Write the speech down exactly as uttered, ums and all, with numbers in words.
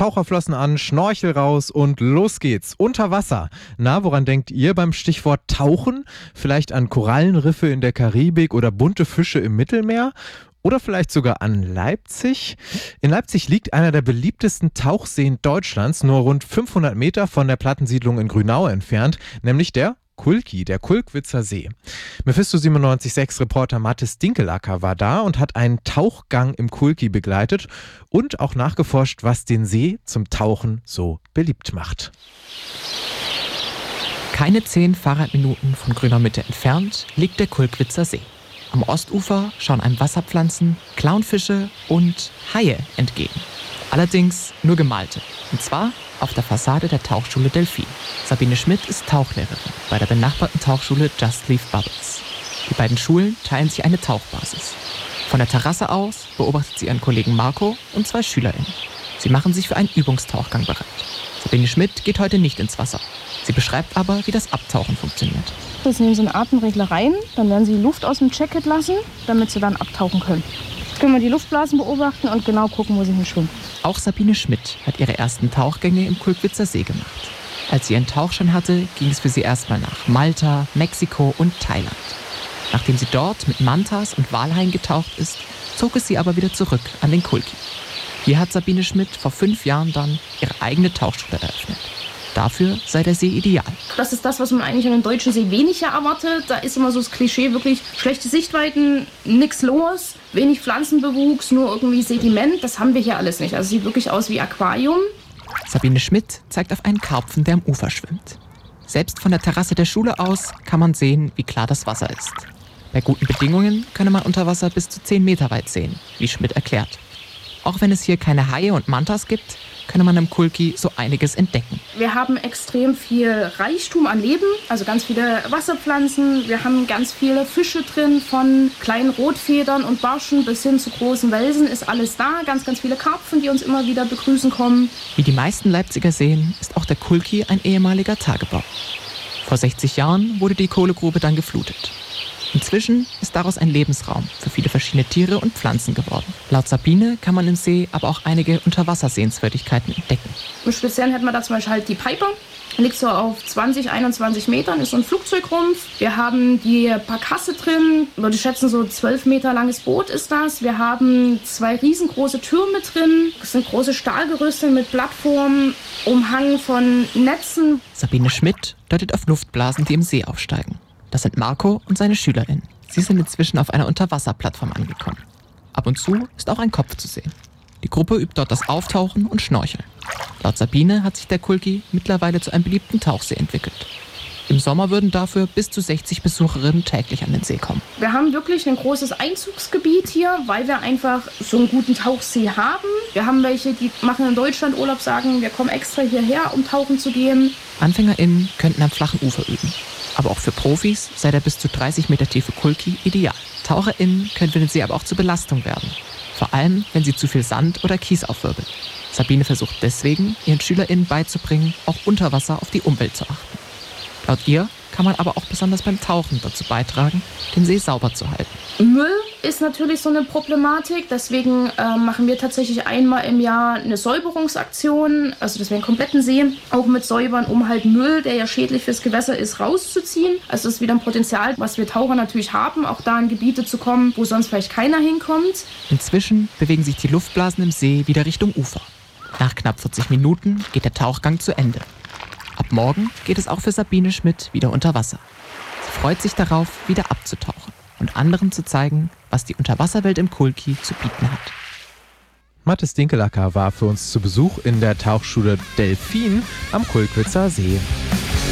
Taucherflossen an, Schnorchel raus und los geht's. Unter Wasser. Na, woran denkt ihr beim Stichwort Tauchen? Vielleicht an Korallenriffe in der Karibik oder bunte Fische im Mittelmeer? Oder vielleicht sogar an Leipzig? In Leipzig liegt einer der beliebtesten Tauchseen Deutschlands, nur rund fünfhundert Meter von der Plattensiedlung in Grünau entfernt, nämlich der Kulki, der Kulkwitzer See. Mephisto siebenundneunzig Komma sechs Reporter Mathis Dinkelacker war da und hat einen Tauchgang im Kulki begleitet und auch nachgeforscht, was den See zum Tauchen so beliebt macht. Keine zehn Fahrradminuten von Grünau Mitte entfernt liegt der Kulkwitzer See. Am Ostufer schauen einem Wasserpflanzen, Clownfische und Haie entgegen. Allerdings nur gemalte. Und zwar auf der Fassade der Tauchschule Delphin. Sabine Schmidt ist Tauchlehrerin bei der benachbarten Tauchschule Just Leave Bubbles. Die beiden Schulen teilen sich eine Tauchbasis. Von der Terrasse aus beobachtet sie ihren Kollegen Marco und zwei SchülerInnen. Sie machen sich für einen Übungstauchgang bereit. Sabine Schmidt geht heute nicht ins Wasser. Sie beschreibt aber, wie das Abtauchen funktioniert. Sie nehmen so einen Atemregler rein, dann werden sie die Luft aus dem Jacket lassen, damit sie dann abtauchen können. Jetzt können wir die Luftblasen beobachten und genau gucken, wo sie hinschwimmen. Auch Sabine Schmidt hat ihre ersten Tauchgänge im Kulkwitzer See gemacht. Als sie ihren Tauchschein hatte, ging es für sie erstmal nach Malta, Mexiko und Thailand. Nachdem sie dort mit Mantas und Walhaien getaucht ist, zog es sie aber wieder zurück an den Kulki. Hier hat Sabine Schmidt vor fünf Jahren dann ihre eigene Tauchschule eröffnet. Dafür sei der See ideal. Das ist das, was man eigentlich an dem deutschen See weniger erwartet. Da ist immer so das Klischee, wirklich schlechte Sichtweiten, nichts los, wenig Pflanzenbewuchs, nur irgendwie Sediment. Das haben wir hier alles nicht. Also sieht wirklich aus wie Aquarium. Sabine Schmidt zeigt auf einen Karpfen, der am Ufer schwimmt. Selbst von der Terrasse der Schule aus kann man sehen, wie klar das Wasser ist. Bei guten Bedingungen könne man unter Wasser bis zu zehn Meter weit sehen, wie Schmidt erklärt. Auch wenn es hier keine Haie und Mantas gibt, könne man im Kulki so einiges entdecken. Wir haben extrem viel Reichtum an Leben, also ganz viele Wasserpflanzen. Wir haben ganz viele Fische drin, von kleinen Rotfedern und Barschen bis hin zu großen Welsen ist alles da. Ganz, ganz viele Karpfen, die uns immer wieder begrüßen kommen. Wie die meisten Leipziger Seen ist auch der Kulki ein ehemaliger Tagebau. Vor sechzig Jahren wurde die Kohlegrube dann geflutet. Inzwischen ist daraus ein Lebensraum für viele verschiedene Tiere und Pflanzen geworden. Laut Sabine kann man im See aber auch einige Unterwassersehenswürdigkeiten entdecken. Im Speziellen hätten wir da zum Beispiel halt die Piper. Liegt so auf zwanzig, einundzwanzig Metern, ist so ein Flugzeugrumpf. Wir haben die Parkasse drin, würde ich schätzen, so zwölf Meter langes Boot ist das. Wir haben zwei riesengroße Türme drin. Das sind große Stahlgerüste mit Plattformen, umhangen von Netzen. Sabine Schmidt deutet auf Luftblasen, die im See aufsteigen. Das sind Marco und seine SchülerInnen. Sie sind inzwischen auf einer Unterwasserplattform angekommen. Ab und zu ist auch ein Kopf zu sehen. Die Gruppe übt dort das Auftauchen und Schnorcheln. Laut Sabine hat sich der Kulki mittlerweile zu einem beliebten Tauchsee entwickelt. Im Sommer würden dafür bis zu sechzig Besucherinnen täglich an den See kommen. Wir haben wirklich ein großes Einzugsgebiet hier, weil wir einfach so einen guten Tauchsee haben. Wir haben welche, die machen in Deutschland Urlaub, sagen, wir kommen extra hierher, um tauchen zu gehen. AnfängerInnen könnten am flachen Ufer üben. Aber auch für Profis sei der bis zu dreißig Meter tiefe Kulki ideal. TaucherInnen können für den See aber auch zur Belastung werden. Vor allem, wenn sie zu viel Sand oder Kies aufwirbeln. Sabine versucht deswegen, ihren SchülerInnen beizubringen, auch unter Wasser auf die Umwelt zu achten. Laut ihr kann man aber auch besonders beim Tauchen dazu beitragen, den See sauber zu halten. Müll ist natürlich so eine Problematik. Deswegen äh, machen wir tatsächlich einmal im Jahr eine Säuberungsaktion, also dass wir einen kompletten See auch mit säubern, um halt Müll, der ja schädlich fürs Gewässer ist, rauszuziehen. Also das ist wieder ein Potenzial, was wir Taucher natürlich haben, auch da in Gebiete zu kommen, wo sonst vielleicht keiner hinkommt. Inzwischen bewegen sich die Luftblasen im See wieder Richtung Ufer. Nach knapp vierzig Minuten geht der Tauchgang zu Ende. Ab morgen geht es auch für Sabine Schmidt wieder unter Wasser. Sie freut sich darauf, wieder abzutauchen und anderen zu zeigen, was die Unterwasserwelt im Kulki zu bieten hat. Mathis Dinkelacker war für uns zu Besuch in der Tauchschule Delphin am Kulkwitzer See.